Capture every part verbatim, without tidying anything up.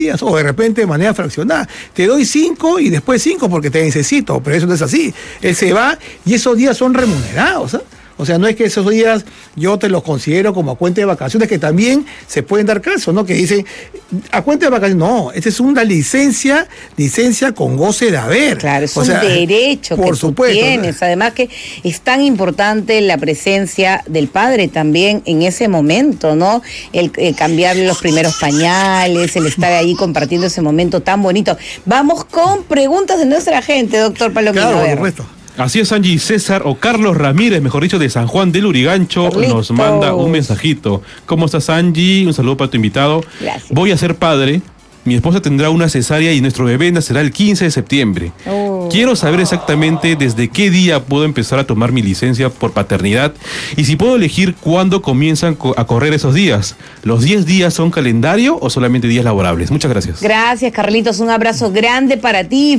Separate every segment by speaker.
Speaker 1: días, o de repente de manera fraccionada. Te doy cinco y después cinco porque te necesito, pero eso no es así. Él se va y esos días son remunerados, ¿eh? O sea, no es que esos días yo te los considero como a cuenta de vacaciones, que también se pueden dar casos, ¿no? Que dicen, a cuenta de vacaciones, no, esta es una licencia, licencia con goce de haber.
Speaker 2: Claro, es
Speaker 1: o
Speaker 2: un
Speaker 1: sea,
Speaker 2: derecho
Speaker 1: por
Speaker 2: que tú
Speaker 1: supuesto,
Speaker 2: tienes. Además que es tan importante la presencia del padre también en ese momento, ¿no? El, el cambiarle los primeros pañales, el estar ahí compartiendo ese momento tan bonito. Vamos con preguntas de nuestra gente, doctor Palomino.
Speaker 1: Claro, por supuesto.
Speaker 3: Así es, Angie. César o Carlos Ramírez, mejor dicho, de San Juan del Urigancho,
Speaker 2: Carlitos.
Speaker 3: nos manda un mensajito. ¿Cómo estás, Angie? Un saludo para tu invitado.
Speaker 2: Gracias.
Speaker 3: Voy a ser padre. Mi esposa tendrá una cesárea y nuestro bebé nacerá el quince de septiembre.
Speaker 2: Oh.
Speaker 3: Quiero saber exactamente desde qué día puedo empezar a tomar mi licencia por paternidad y si puedo elegir cuándo comienzan a correr esos días. ¿Los diez días son calendario o solamente días laborables? Muchas gracias.
Speaker 2: Gracias, Carlitos. Un abrazo grande para ti.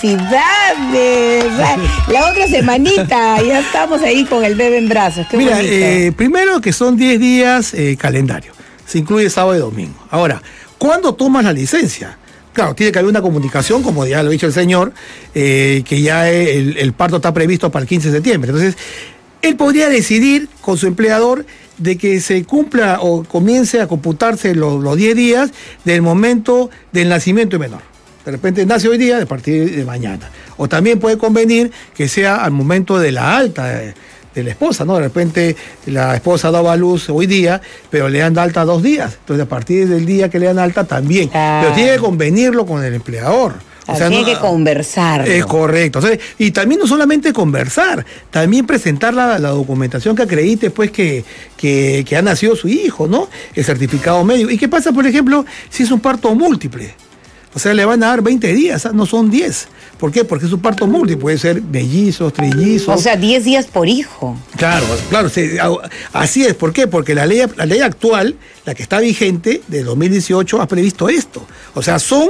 Speaker 2: ¡Felicidades! La otra semanita. Ya estamos ahí con el bebé en brazos. Qué
Speaker 1: Mira,
Speaker 2: bonito.
Speaker 1: eh, primero que son diez días eh, calendario. Se incluye sábado y domingo. Ahora, ¿cuándo tomas la licencia? Claro, tiene que haber una comunicación, como ya lo ha dicho el señor, eh, que ya el, el parto está previsto para el quince de septiembre. Entonces, él podría decidir con su empleador de que se cumpla o comience a computarse los, los diez días del momento del nacimiento del menor. De repente nace hoy día, a partir de mañana. O también puede convenir que sea al momento de la alta de, de la esposa, ¿no? De repente la esposa daba a luz hoy día, pero le dan de alta dos días. Entonces, a partir del día que le dan alta también.
Speaker 2: Ah.
Speaker 1: Pero tiene que convenirlo con el empleador.
Speaker 2: O sea, tiene
Speaker 1: no,
Speaker 2: que conversar.
Speaker 1: Es correcto. O sea, y también no solamente conversar, también presentar la, la documentación que acredite pues que, que, que ha nacido su hijo, ¿no? El certificado médico. ¿Y qué pasa, por ejemplo, si es un parto múltiple? O sea, le van a dar veinte días, no son diez. ¿Por qué? Porque es un parto múltiple, puede ser mellizos, trillizos.
Speaker 2: O sea, diez días por hijo.
Speaker 1: Claro, claro, se, así es. ¿Por qué? Porque la ley, la ley actual, la que está vigente, de dos mil dieciocho, ha previsto esto. O sea, son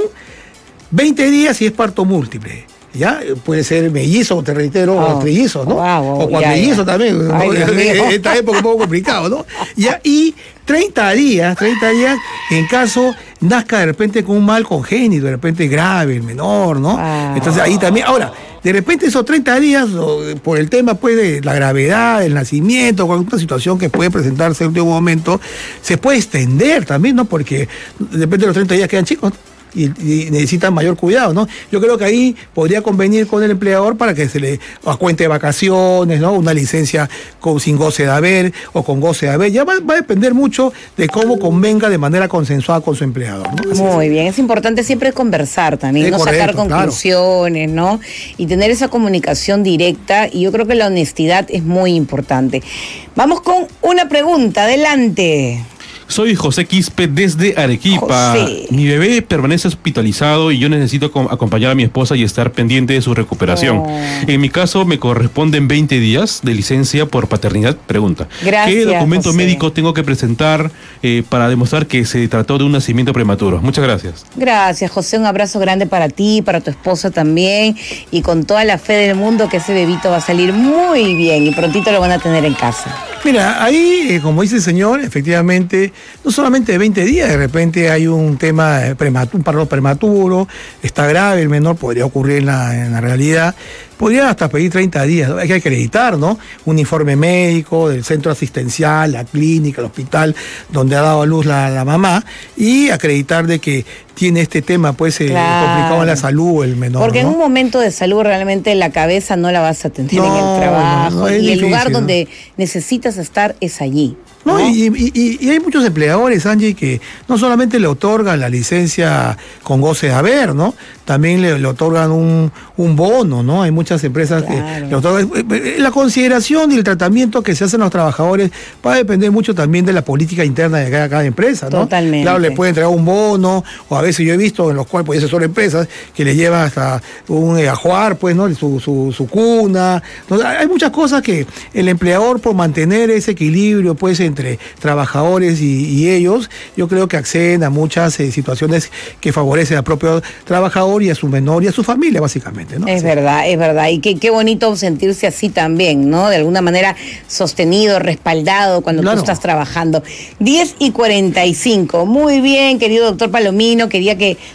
Speaker 1: veinte días y es parto múltiple. ¿Ya? Puede ser mellizo, te reitero,
Speaker 2: Oh,
Speaker 1: o trillizo, ¿no?
Speaker 2: wow, wow,
Speaker 1: o cuadrillizo también.
Speaker 2: Ay,
Speaker 1: ¿no?
Speaker 2: Dios mío.
Speaker 1: En esta época es un poco complicado, ¿no? ¿Ya? Y treinta días, treinta días, en caso nazca de repente con un mal congénito, de repente grave, el menor, ¿no?
Speaker 2: Ah.
Speaker 1: Entonces ahí también. Ahora, de repente esos treinta días, o, por el tema pues de la gravedad, del nacimiento, con alguna situación que puede presentarse en último momento, se puede extender también, ¿no? Porque de repente los treinta días quedan chicos, ¿no? Y, y necesitan mayor cuidado, ¿no? Yo creo que ahí podría convenir con el empleador para que se le cuente de vacaciones, ¿no? Una licencia con, sin goce de haber o con goce de haber. Ya va, va a depender mucho de cómo convenga de manera consensuada con su empleador, ¿no? Así
Speaker 2: Muy
Speaker 1: es.
Speaker 2: bien, es importante siempre conversar también,
Speaker 1: Es
Speaker 2: no
Speaker 1: correcto,
Speaker 2: sacar conclusiones, ¿no? Y tener esa comunicación directa, y yo creo que la honestidad es muy importante. Vamos con una pregunta, adelante.
Speaker 3: Soy José Quispe desde Arequipa.
Speaker 2: José.
Speaker 3: Mi bebé permanece hospitalizado y yo necesito com- acompañar a mi esposa y estar pendiente de su recuperación.
Speaker 2: Oh.
Speaker 3: En mi caso me corresponden veinte días de licencia por paternidad. Pregunta.
Speaker 2: Gracias,
Speaker 3: ¿Qué documento
Speaker 2: José.
Speaker 3: médico tengo que presentar eh, para demostrar que se trató de un nacimiento prematuro? Muchas gracias.
Speaker 2: Gracias, José, un abrazo grande para ti, para tu esposa también, y con toda la fe del mundo que ese bebito va a salir muy bien y prontito lo van a tener en casa.
Speaker 1: Mira, ahí, eh, como dice el señor, efectivamente, no solamente de veinte días, de repente hay un tema, prematuro, un parto prematuro, está grave, el menor podría ocurrir en la, en la realidad, podría hasta pedir treinta días, hay que acreditar, ¿no? Un informe médico del centro asistencial, la clínica, el hospital donde ha dado a luz la, la mamá, y acreditar de que tiene este tema, pues, eh,
Speaker 2: Claro.
Speaker 1: complicado en la salud el menor,
Speaker 2: Porque
Speaker 1: ¿no?
Speaker 2: en un momento de salud realmente la cabeza no la vas a tener
Speaker 1: No,
Speaker 2: en el trabajo,
Speaker 1: no, no, es
Speaker 2: y el lugar
Speaker 1: difícil, ¿no?
Speaker 2: donde necesitas estar es allí.
Speaker 1: No,
Speaker 2: ¿no?
Speaker 1: y, y- y- y hay muchos empleadores, Angie, que no solamente le otorgan la licencia con goce de haber, ¿no? También le, le otorgan un, un bono, ¿no? Hay muchas empresas
Speaker 2: Claro.
Speaker 1: que le otorgan. La consideración y el tratamiento que se hacen a los trabajadores va a depender mucho también de la política interna de cada, cada empresa, ¿no?
Speaker 2: Totalmente.
Speaker 1: Claro, le pueden entregar un bono, o a veces yo he visto en los cuales, pues, esas son empresas que le llevan hasta un eh, ajuar, pues, ¿no? Su, su, su cuna. Entonces, hay muchas cosas que el empleador, por mantener ese equilibrio, pues, entre entre trabajadores y, y ellos, yo creo que acceden a muchas eh, situaciones que favorecen al propio trabajador y a su menor y a su familia, básicamente, ¿no?
Speaker 2: Es
Speaker 1: Sí.
Speaker 2: verdad, es verdad. Y qué, qué bonito sentirse así también, ¿no? De alguna manera sostenido, respaldado cuando
Speaker 1: Claro.
Speaker 2: tú estás trabajando. diez y cuarenta y cinco. Muy bien, querido doctor Palomino. Quería que